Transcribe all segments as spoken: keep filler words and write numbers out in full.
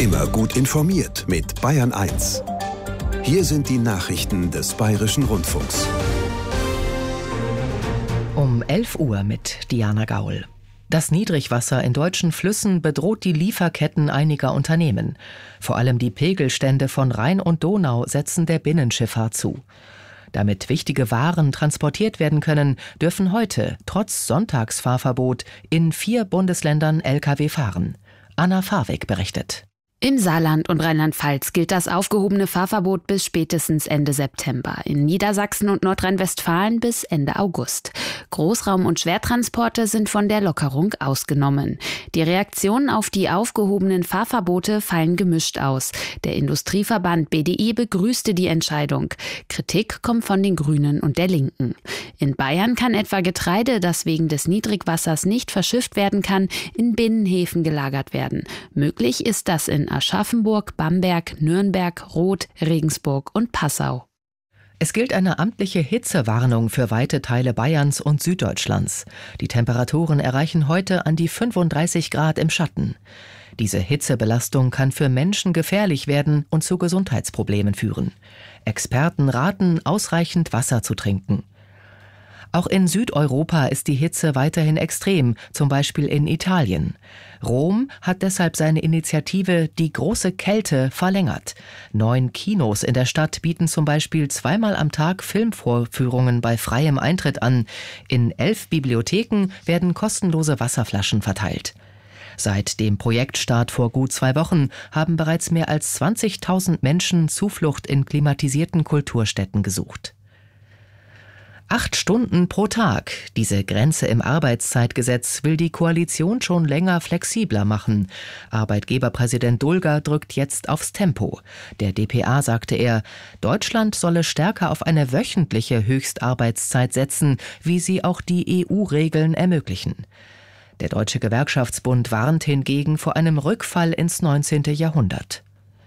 Immer gut informiert mit Bayern eins. Hier sind die Nachrichten des Bayerischen Rundfunks. Um elf Uhr mit Diana Gaul. Das Niedrigwasser in deutschen Flüssen bedroht die Lieferketten einiger Unternehmen. Vor allem die Pegelstände von Rhein und Donau setzen der Binnenschifffahrt zu. Damit wichtige Waren transportiert werden können, dürfen heute, trotz Sonntagsfahrverbot, in vier Bundesländern L K W fahren. Anna Fahrweg berichtet. Im Saarland und Rheinland-Pfalz gilt das aufgehobene Fahrverbot bis spätestens Ende September. In Niedersachsen und Nordrhein-Westfalen bis Ende August. Großraum- und Schwertransporte sind von der Lockerung ausgenommen. Die Reaktionen auf die aufgehobenen Fahrverbote fallen gemischt aus. Der Industrieverband B D I begrüßte die Entscheidung. Kritik kommt von den Grünen und der Linken. In Bayern kann etwa Getreide, das wegen des Niedrigwassers nicht verschifft werden kann, in Binnenhäfen gelagert werden. Möglich ist das in Aschaffenburg, Bamberg, Nürnberg, Roth, Regensburg und Passau. Es gilt eine amtliche Hitzewarnung für weite Teile Bayerns und Süddeutschlands. Die Temperaturen erreichen heute an die fünfunddreißig Grad im Schatten. Diese Hitzebelastung kann für Menschen gefährlich werden und zu Gesundheitsproblemen führen. Experten raten, ausreichend Wasser zu trinken. Auch in Südeuropa ist die Hitze weiterhin extrem, zum Beispiel in Italien. Rom hat deshalb seine Initiative Die große Kälte verlängert. Neun Kinos in der Stadt bieten zum Beispiel zweimal am Tag Filmvorführungen bei freiem Eintritt an. In elf Bibliotheken werden kostenlose Wasserflaschen verteilt. Seit dem Projektstart vor gut zwei Wochen haben bereits mehr als zwanzigtausend Menschen Zuflucht in klimatisierten Kulturstätten gesucht. Acht Stunden pro Tag. Diese Grenze im Arbeitszeitgesetz will die Koalition schon länger flexibler machen. Arbeitgeberpräsident Dulger drückt jetzt aufs Tempo. Der d p A sagte er, Deutschland solle stärker auf eine wöchentliche Höchstarbeitszeit setzen, wie sie auch die E U-Regeln ermöglichen. Der Deutsche Gewerkschaftsbund warnt hingegen vor einem Rückfall ins neunzehnte Jahrhundert.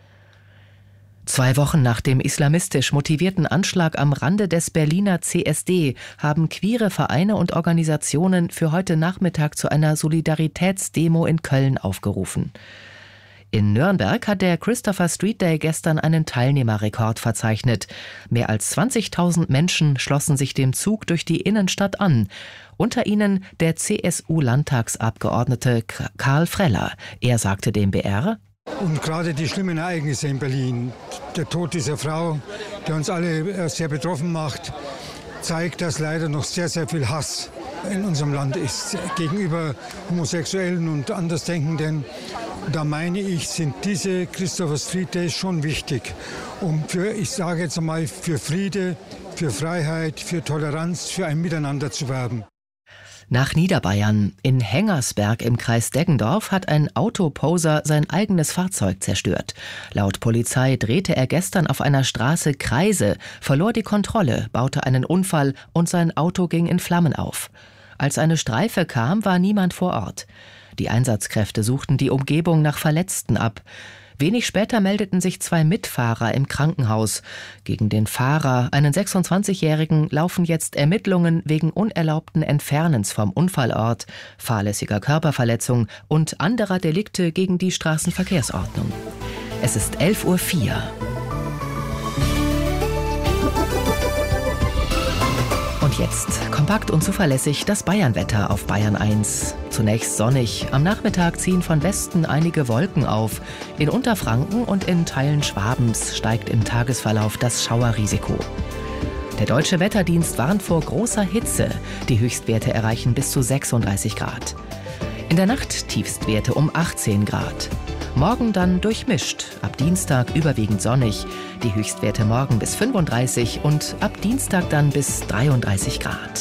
Zwei Wochen nach dem islamistisch motivierten Anschlag am Rande des Berliner C S D haben queere Vereine und Organisationen für heute Nachmittag zu einer Solidaritätsdemo in Köln aufgerufen. In Nürnberg hat der Christopher Street Day gestern einen Teilnehmerrekord verzeichnet. Mehr als zwanzigtausend Menschen schlossen sich dem Zug durch die Innenstadt an. Unter ihnen der C S U-Landtagsabgeordnete Karl Freller. Er sagte dem B R: Und gerade die schlimmen Ereignisse in Berlin, der Tod dieser Frau, der uns alle sehr betroffen macht, zeigt, dass leider noch sehr, sehr viel Hass in unserem Land ist gegenüber Homosexuellen und Andersdenkenden. Da meine ich, sind diese Christopher Street Days schon wichtig, um für, ich sage jetzt einmal, für Friede, für Freiheit, für Toleranz, für ein Miteinander zu werben. Nach Niederbayern. In Hengersberg im Kreis Deggendorf hat ein Autoposer sein eigenes Fahrzeug zerstört. Laut Polizei drehte er gestern auf einer Straße Kreise, verlor die Kontrolle, baute einen Unfall und sein Auto ging in Flammen auf. Als eine Streife kam, war niemand vor Ort. Die Einsatzkräfte suchten die Umgebung nach Verletzten ab. Wenig später meldeten sich zwei Mitfahrer im Krankenhaus. Gegen den Fahrer, einen sechsundzwanzigjährigen, laufen jetzt Ermittlungen wegen unerlaubten Entfernens vom Unfallort, fahrlässiger Körperverletzung und anderer Delikte gegen die Straßenverkehrsordnung. Es ist elf Uhr vier. Und jetzt kompakt und zuverlässig das Bayernwetter auf Bayern eins. Zunächst sonnig, am Nachmittag ziehen von Westen einige Wolken auf. In Unterfranken und in Teilen Schwabens steigt im Tagesverlauf das Schauerrisiko. Der Deutsche Wetterdienst warnt vor großer Hitze. Die Höchstwerte erreichen bis zu sechsunddreißig Grad. In der Nacht Tiefstwerte um achtzehn Grad. Morgen dann durchmischt, ab Dienstag überwiegend sonnig, die Höchstwerte morgen bis fünfunddreißig und ab Dienstag dann bis dreiunddreißig Grad.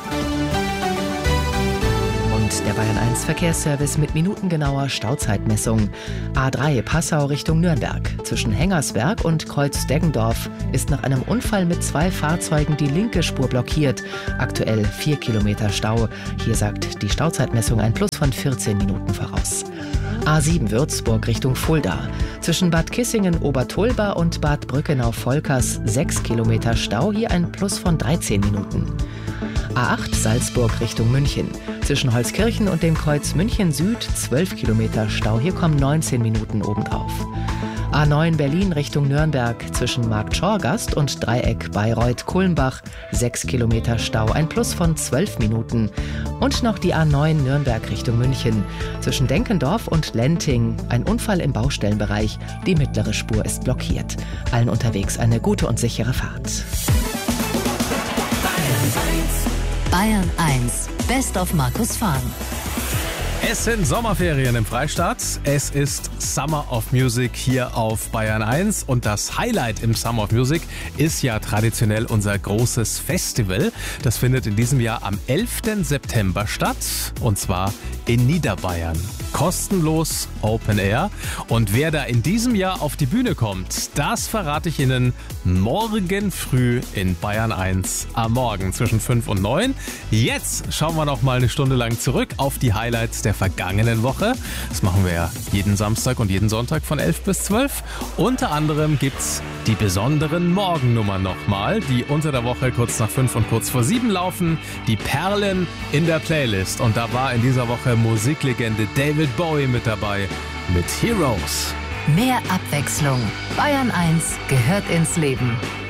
Und der Bayern eins Verkehrsservice mit minutengenauer Stauzeitmessung. A drei Passau Richtung Nürnberg. Zwischen Hengersberg und Kreuz Deggendorf ist nach einem Unfall mit zwei Fahrzeugen die linke Spur blockiert. Aktuell vier Kilometer Stau. Hier sagt die Stauzeitmessung ein Plus von vierzehn Minuten voraus. A sieben Würzburg Richtung Fulda. Zwischen Bad Kissingen-Obertulba und Bad Brückenau-Volkers sechs Kilometer Stau, hier ein Plus von dreizehn Minuten. A acht Salzburg Richtung München. Zwischen Holzkirchen und dem Kreuz München Süd zwölf Kilometer Stau. Hier kommen neunzehn Minuten obendrauf. A neun Berlin Richtung Nürnberg. Zwischen Marktschorgast und Dreieck Bayreuth-Kulmbach sechs Kilometer Stau. Ein Plus von zwölf Minuten. Und noch die A neun Nürnberg Richtung München. Zwischen Denkendorf und Lenting ein Unfall im Baustellenbereich. Die mittlere Spur ist blockiert. Allen unterwegs eine gute und sichere Fahrt. Bayern eins. Best of Markus Fahn. Es sind Sommerferien im Freistaat. Es ist Summer of Music hier auf Bayern eins. Und das Highlight im Summer of Music ist ja traditionell unser großes Festival. Das findet in diesem Jahr am elften September statt. Und zwar in Niederbayern. Kostenlos Open Air. Und wer da in diesem Jahr auf die Bühne kommt, das verrate ich Ihnen morgen früh in Bayern eins am Morgen zwischen fünf und neun. Jetzt schauen wir noch mal eine Stunde lang zurück auf die Highlights der vergangenen Woche. Das machen wir ja jeden Samstag und jeden Sonntag von elf bis zwölf. Unter anderem gibt's die besonderen Morgennummern nochmal, die unter der Woche kurz nach fünf und kurz vor sieben laufen. Die Perlen in der Playlist. Und da war in dieser Woche Musiklegende David Bowie mit dabei mit Heroes. Mehr Abwechslung. Bayern eins gehört ins Leben.